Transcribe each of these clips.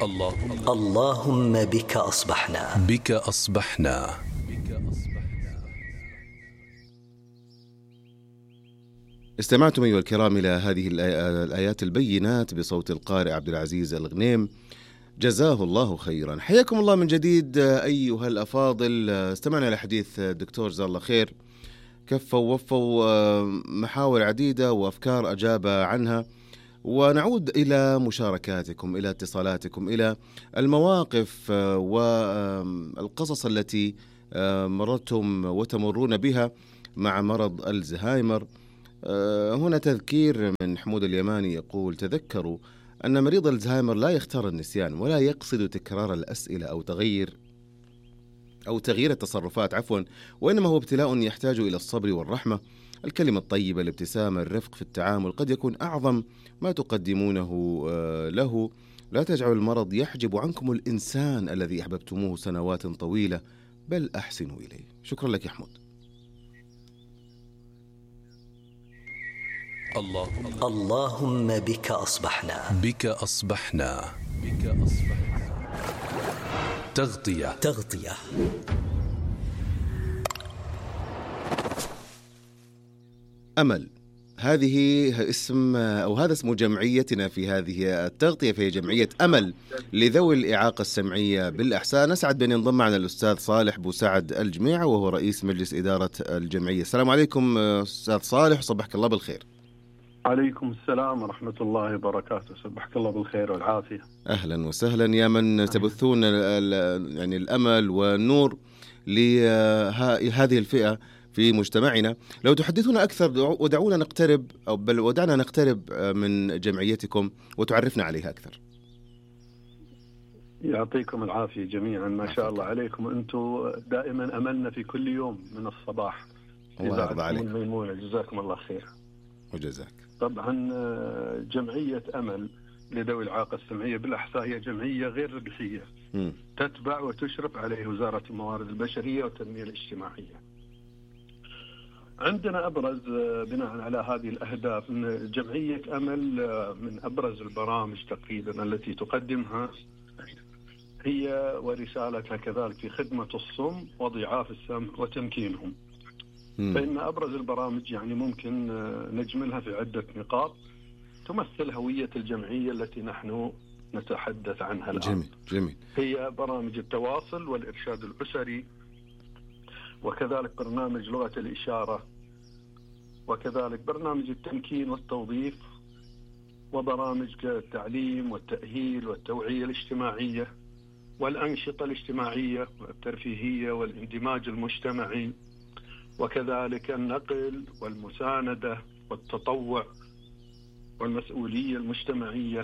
اللهم بك أصبحنا. بك أصبحنا. استمعتم أيها الكرام إلى هذه الآيات البينات بصوت القارئ عبد العزيز الغنيم، جزاه الله خيرا. حياكم الله من جديد أيها الأفاضل. استمعنا إلى حديث الدكتور جزاه الله خير، كفوا ووفوا محاور عديدة وأفكار أجاب عنها، ونعود إلى مشاركاتكم، إلى اتصالاتكم، إلى المواقف والقصص التي مررتم وتمرون بها مع مرض الزهايمر. هنا تذكير من حمود اليماني يقول: تذكروا أن مريض الزهايمر لا يختار النسيان ولا يقصد تكرار الأسئلة أو تغيير التصرفات وإنما هو ابتلاء يحتاج إلى الصبر والرحمة. الكلمة الطيبة، الابتسامة، الرفق في التعامل قد يكون أعظم ما تقدمونه له. لا تجعلوا المرض يحجب عنكم الإنسان الذي أحببتموه سنوات طويلة، بل أحسنوا إليه. شكرا لك يا حمود. اللهم بك أصبحنا. بك أصبحنا. تغطية. أمل، هذه اسم أو هذا اسم جمعيتنا في هذه التغطية، في جمعية أمل لذوي الإعاقة السمعية بالإحساء. نسعد بأن ينضم معنا الأستاذ صالح بوسعد الجميع، وهو رئيس مجلس إدارة الجمعية. السلام عليكم أستاذ صالح، وصبحك الله بالخير. عليكم السلام ورحمة الله وبركاته، صبحك الله بالخير والعافية. أهلا وسهلا يا من تبثون يعني الأمل والنور لهذه الفئة في مجتمعنا. لو تحدثونا أكثر ودعنا نقترب من جمعيتكم وتعرفنا عليها أكثر. يعطيكم العافية جميعا، ما شاء الله عليكم، أنتم دائما أملنا في كل يوم من الصباح. الله يرضى عليك. ميمونة، جزاكم الله خير. وجزاك. طبعا جمعية أمل لذوي الإعاقة السمعية بالإحساء هي جمعية غير ربحية تتبع وتشرف عليه وزارة الموارد البشرية والتنمية الاجتماعية. عندنا أبرز بناء على هذه الأهداف أن جمعية أمل من أبرز البرامج تقريبا التي تقدمها هي ورسالتها كذلك في خدمة الصم وضعاف السمع وتمكينهم. فإن أبرز البرامج يعني ممكن نجملها في عدة نقاط تمثل هوية الجمعية التي نحن نتحدث عنها الآن. جميل. هي برامج التواصل والإرشاد الأسري، وكذلك برنامج لغة الإشارة، وكذلك برنامج التمكين والتوظيف، وبرامج التعليم والتأهيل والتوعية الاجتماعية والأنشطة الاجتماعية والترفيهية والاندماج المجتمعي، وكذلك النقل والمساندة والتطوع والمسؤولية المجتمعية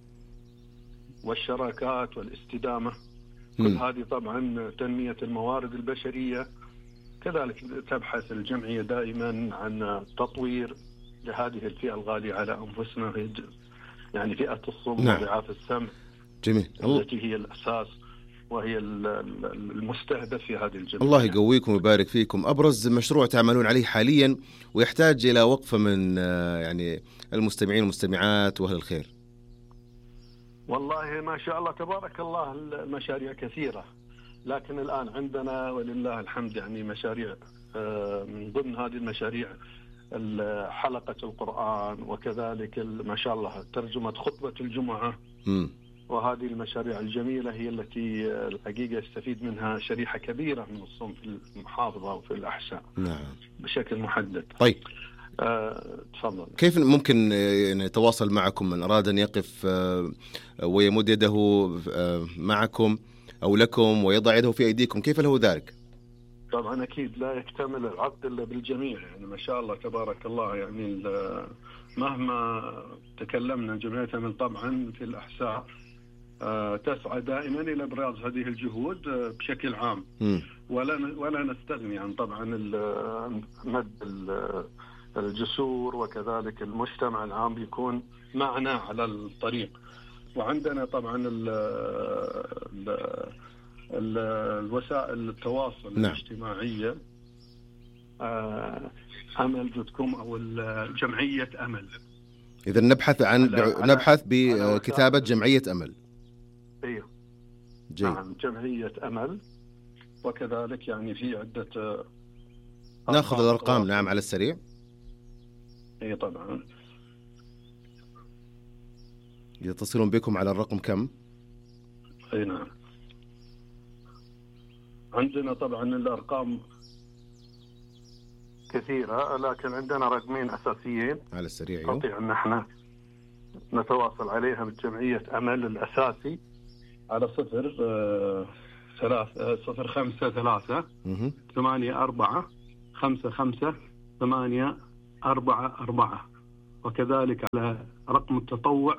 والشراكات والاستدامة. كل هذه طبعا تنمية الموارد البشرية. كذلك تبحث الجمعية دائما عن تطوير لهذه الفئة الغالية على أنفسنا، يعني فئة الصم وضعاف السمع. جميل. التي هي الأساس وهي المستهدف في هذه الجمعية. الله يقويكم ويبارك فيكم. أبرز مشروع تعملون عليه حاليا ويحتاج إلى وقفة من يعني المستمعين والمستمعات وأهل الخير. والله ما شاء الله تبارك الله، المشاريع كثيرة، لكن الآن عندنا ولله الحمد يعني مشاريع. من ضمن هذه المشاريع حلقة القرآن، وكذلك ما شاء الله ترجمة خطبة الجمعة. وهذه المشاريع الجميلة هي التي الحقيقة يستفيد منها شريحة كبيرة من الصم في المحافظة وفي الأحساء. نعم. بشكل محدد. طيب. تفضل. كيف ممكن يتواصل معكم من أراد أن يقف ويمد يده معكم أو لكم ويضع يده في أيديكم؟ كيف له ذلك؟ طبعا أكيد لا يكتمل العقد إلا بالجميع، يعني ما شاء الله تبارك الله. يعني مهما تكلمنا جمعية أمل طبعا في الأحساء تسعى دائما إلى إبراز هذه الجهود بشكل عام، ولا نستغني عن طبعا مد الجسور، وكذلك المجتمع العام بيكون معنا على الطريق. وعندنا طبعا الوسائل التواصل الاجتماعية، أمل.com أو جمعية أمل. إذا نبحث بكتابة جمعية أمل. جيد. نعم، جمعية أمل. وكذلك يعني في عدة ناخذ الأرقام نعم على السريع. اي طبعا. يتصلون بكم على الرقم كم؟ اي نعم، عندنا طبعا الأرقام كثيرة، لكن عندنا رقمين أساسيين على السريع. نستطيع أن احنا نتواصل عليها بالجمعية أمل الأساسي على 053-84-55-844، وكذلك على رقم التطوع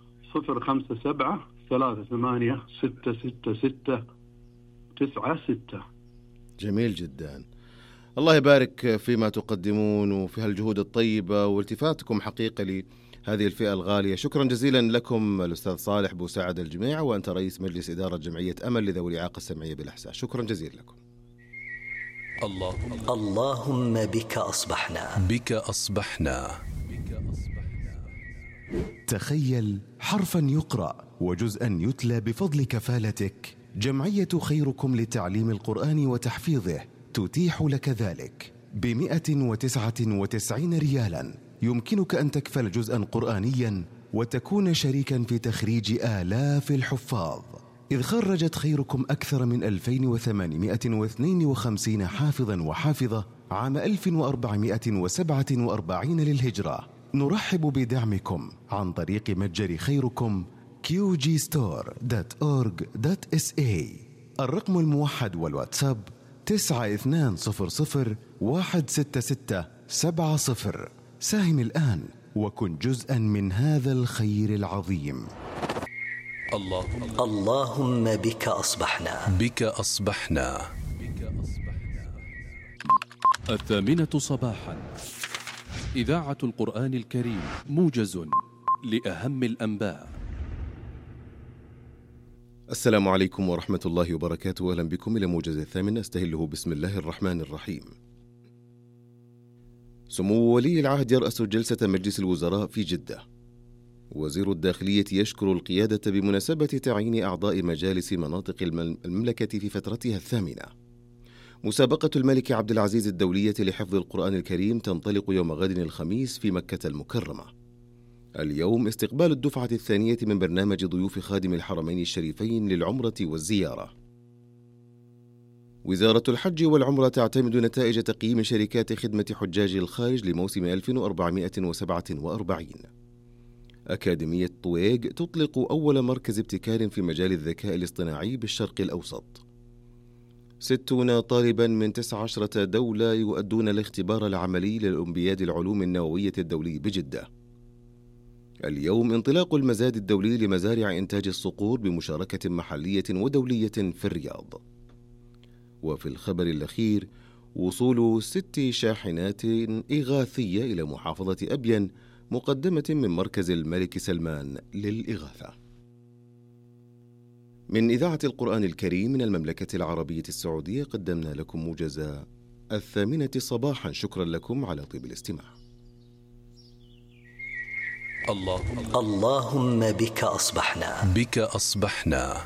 057-38-666-96. جميل جدا. الله يبارك فيما تقدمون وفي هالجهود الطيبة والتفاتكم حقيقة لهذه الفئة الغالية. شكرا جزيلا لكم الأستاذ صالح بوساعد الجميع، وأنت رئيس مجلس إدارة جمعية أمل لذوي الإعاقة السمعية بالإحساس. شكرا جزيلا لكم. اللهم بك أصبحنا. بك أصبحنا. تخيل حرفا يقرأ وجزءا يتلى بفضل كفالتك. جمعية خيركم لتعليم القرآن وتحفيظه تتيح لك ذلك ب199 ريالا. يمكنك أن تكفل جزءا قرآنيا وتكون شريكا في تخريج آلاف الحفاظ، إذ خرجت خيركم أكثر من 2852 حافظا وحافظة عام 1447 للهجرة. نرحب بدعمكم عن طريق متجر خيركم qgstore.org.sa. الرقم الموحد والواتساب 9200-16670. ساهم الآن وكن جزءا من هذا الخير العظيم. اللهم بك أصبحنا. بك أصبحنا. 8:00 صباحا، إذاعة القرآن الكريم، موجز لأهم الأنباء. السلام عليكم ورحمة الله وبركاته. أهلا بكم إلى موجز 8 أستهله بسم الله الرحمن الرحيم. سمو ولي العهد يرأس جلسة مجلس الوزراء في جدة. وزير الداخلية يشكر القيادة بمناسبة تعيين أعضاء مجالس مناطق المملكة في فترتها 8. مسابقة الملك عبد العزيز الدولية لحفظ القرآن الكريم تنطلق يوم غد الخميس في مكة المكرمة. اليوم استقبال الدفعة 2 من برنامج ضيوف خادم الحرمين الشريفين للعمرة والزيارة. وزارة الحج والعمرة تعتمد نتائج تقييم شركات خدمة حجاج الخارج لموسم 1447. أكاديمية طويق تطلق أول مركز ابتكار في مجال الذكاء الاصطناعي بالشرق الأوسط. 60 طالبا من 19 دولة يؤدون الاختبار العملي للأولمبياد العلوم النووية الدولي بجدة. اليوم انطلاق المزاد الدولي لمزارع إنتاج الصقور بمشاركة محلية ودولية في الرياض. وفي الخبر الأخير، وصول 6 شاحنات إغاثية إلى محافظة أبين مقدمة من مركز الملك سلمان للإغاثة. من إذاعة القرآن الكريم من المملكة العربية السعودية قدمنا لكم موجز 8 صباحا. شكرا لكم على طيب الاستماع. اللهم بك أصبحنا. بك أصبحنا.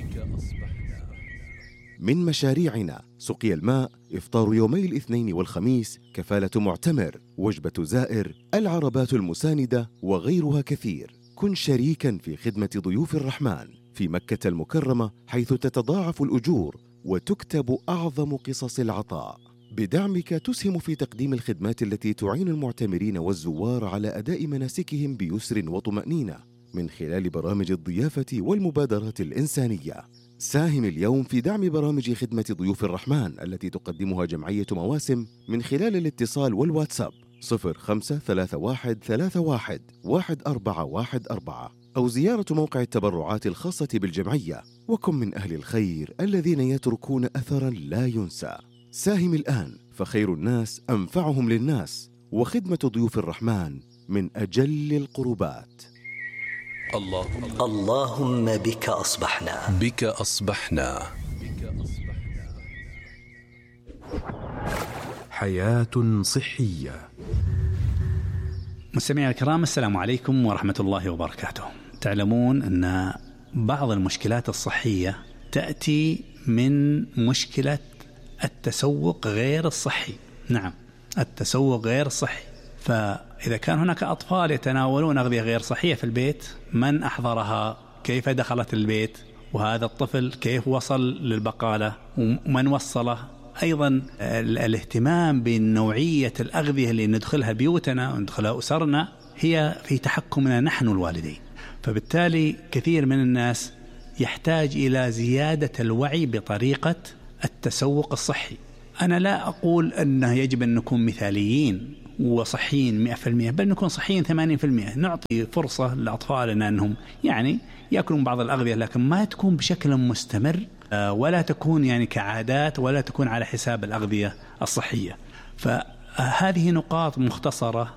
من مشاريعنا سقي الماء، إفطار يومي الاثنين والخميس، كفالة معتمر، وجبة زائر، العربات المساندة وغيرها كثير. كن شريكا في خدمة ضيوف الرحمن في مكة المكرمة، حيث تتضاعف الأجور وتكتب أعظم قصص العطاء. بدعمك تسهم في تقديم الخدمات التي تعين المعتمرين والزوار على أداء مناسكهم بيسر وطمأنينة من خلال برامج الضيافة والمبادرات الإنسانية. ساهم اليوم في دعم برامج خدمة ضيوف الرحمن التي تقدمها جمعية مواسم من خلال الاتصال والواتساب 0532311414 أو زيارة موقع التبرعات الخاصة بالجمعية. وكن من أهل الخير الذين يتركون أثرا لا ينسى. ساهم الآن فخير الناس أنفعهم للناس، وخدمة ضيوف الرحمن من أجل القربات. اللهم بك أصبحنا. بك أصبحنا. حياة صحية. مستمعينا الكرام، السلام عليكم ورحمة الله وبركاته. تعلمون أن بعض المشكلات الصحية تأتي من مشكلة التسوق غير الصحي. نعم، التسوق غير صحي. فإذا كان هناك أطفال يتناولون أغذية غير صحية في البيت، من أحضرها؟ كيف دخلت البيت؟ وهذا الطفل كيف وصل للبقالة؟ ومن وصله؟ أيضا الاهتمام بنوعية الأغذية اللي ندخلها بيوتنا وندخلها أسرنا هي في تحكمنا نحن الوالدين. فبالتالي كثير من الناس يحتاج إلى زيادة الوعي بطريقة التسوق الصحي. أنا لا أقول أنه يجب أن نكون مثاليين وصحيين 100%، بل نكون صحيين 80%. نعطي فرصة لأطفالنا أنهم يعني يأكلون بعض الأغذية، لكن ما تكون بشكل مستمر، ولا تكون يعني كعادات، ولا تكون على حساب الأغذية الصحية. فهذه نقاط مختصرة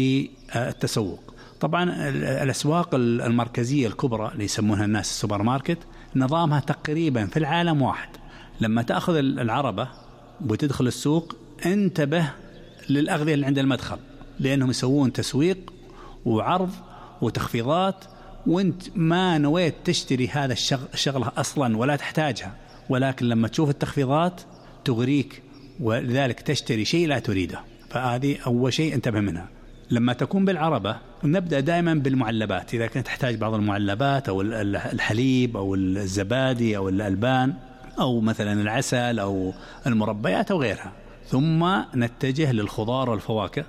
للتسوق. طبعا الأسواق المركزية الكبرى اللي يسمونها الناس السوبر ماركت، نظامها تقريبا في العالم واحد. لما تأخذ العربة وتدخل السوق، انتبه للأغذية اللي عند المدخل، لأنهم يسوون تسويق وعرض وتخفيضات، وانت ما نويت تشتري هذا الشغلة أصلا ولا تحتاجها، ولكن لما تشوف التخفيضات تغريك، ولذلك تشتري شيء لا تريده. فهذه أول شيء انتبه منها. لما تكون بالعربة نبدأ دائما بالمعلبات، إذا كنت تحتاج بعض المعلبات أو الحليب أو الزبادي أو الألبان أو مثلا العسل أو المربيات أو غيرها، ثم نتجه للخضار والفواكه،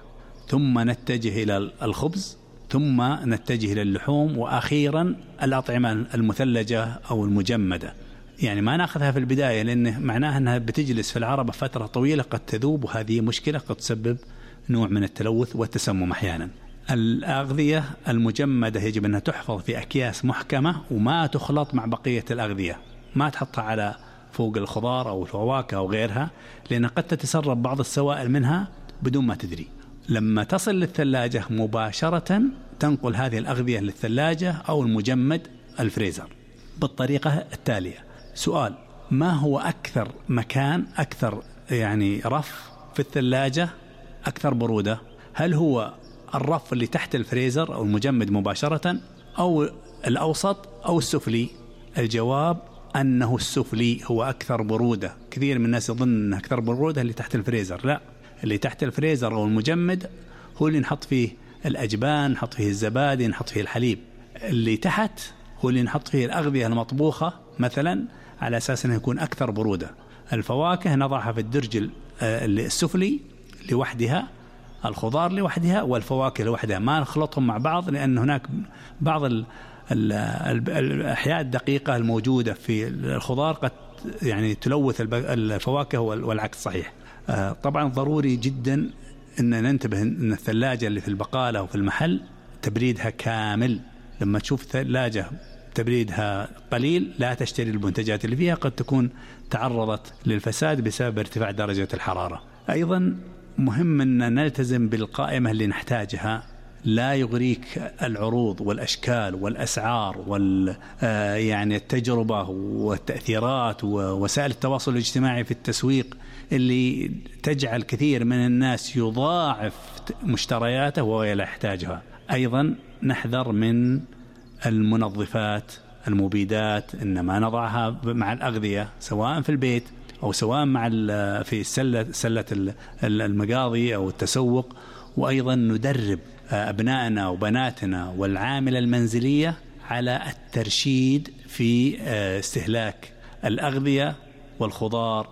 ثم نتجه إلى الخبز، ثم نتجه إلى اللحوم، وأخيرا الأطعمة المثلجة أو المجمدة. يعني ما نأخذها في البداية، لأن معناها أنها بتجلس في العربة فترة طويلة قد تذوب، وهذه مشكلة قد تسبب نوع من التلوث والتسمم أحيانا. الأغذية المجمدة يجب أنها تحفظ في أكياس محكمة وما تخلط مع بقية الأغذية، ما تحطها على فوق الخضار أو الفواكه أو غيرها، لأن قد تتسرب بعض السوائل منها بدون ما تدري. لما تصل للثلاجة مباشرة تنقل هذه الأغذية للثلاجة أو المجمد الفريزر بالطريقة التالية. سؤال: ما هو أكثر مكان، أكثر يعني رف في الثلاجة أكثر برودة؟ هل هو الرف اللي تحت الفريزر أو المجمد مباشرة، أو الأوسط، أو السفلي؟ الجواب أنه السفلي هو أكثر برودة. كثير من الناس يظن أن أكثر برودة اللي تحت الفريزر، لا، اللي تحت الفريزر أو المجمد هو اللي نحط فيه الأجبان، نحط فيه الزبادي، نحط فيه الحليب. اللي تحت هو اللي نحط فيه الأغذية المطبوخة مثلا، على أساس أنه يكون أكثر برودة. الفواكه نضعها في الدرج السفلي لوحدها، الخضار لوحدها، والفواكه لوحدها، ما نخلطهم مع بعض، لأن هناك بعض الأحياء الدقيقة الموجودة في الخضار قد يعني تلوث الفواكه، والعكس صحيح. طبعا ضروري جدا أن ننتبه أن الثلاجة اللي في البقالة وفي المحل تبريدها كامل. لما تشوف ثلاجة تبريدها قليل لا تشتري المنتجات اللي فيها، قد تكون تعرضت للفساد بسبب ارتفاع درجة الحرارة. أيضا مهم أن نلتزم بالقائمة اللي نحتاجها، لا يغريك العروض والأشكال والأسعار يعني التجربة والتأثيرات ووسائل التواصل الاجتماعي في التسويق اللي تجعل كثير من الناس يضاعف مشترياته وهو لا يحتاجها. أيضا نحذر من المنظفات المبيدات، إنما نضعها مع الأغذية سواء في البيت أو سواء مع في سلة المقاضي أو التسوق. وأيضا ندرب أبنائنا وبناتنا والعاملة المنزلية على الترشيد في استهلاك الأغذية والخضار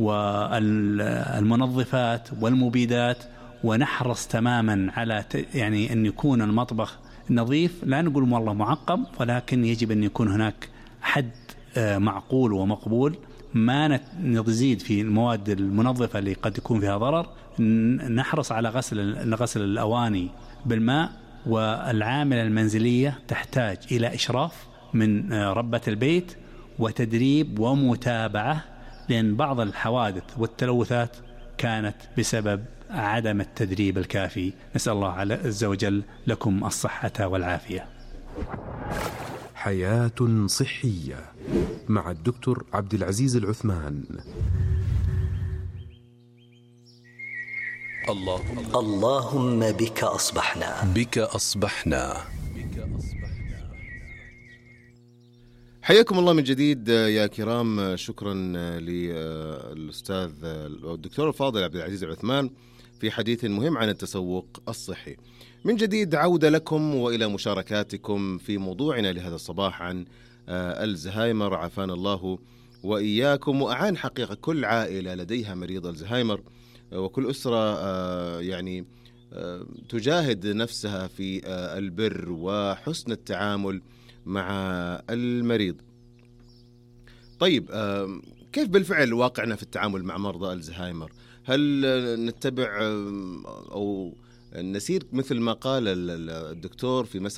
والمنظفات والمبيدات، ونحرص تماما على يعني أن يكون المطبخ نظيف. لا نقول والله معقم، ولكن يجب أن يكون هناك حد معقول ومقبول، ما نزيد في المواد المنظفة اللي قد يكون فيها ضرر. نحرص على غسل الأواني بالماء. والعاملة المنزلية تحتاج إلى إشراف من ربة البيت وتدريب ومتابعة، لأن بعض الحوادث والتلوثات كانت بسبب عدم التدريب الكافي. نسأل الله عز وجل لكم الصحة والعافية. حياة صحية مع الدكتور عبد العزيز العثمان. اللهم بك أصبحنا. بك أصبحنا. حياكم الله من جديد يا كرام. شكرا للأستاذ الدكتور الفاضل عبد العزيز العثمان في حديث مهم عن التسوق الصحي. من جديد عودة لكم وإلى مشاركاتكم في موضوعنا لهذا الصباح عن الزهايمر، عافانا الله وإياكم، وأعان حقيقة كل عائلة لديها مريض الزهايمر، وكل أسرة يعني تجاهد نفسها في البر وحسن التعامل مع المريض. طيب كيف بالفعل واقعنا في التعامل مع مرضى الزهايمر؟ هل نتبع أو نسير مثل ما قال الدكتور في مسألة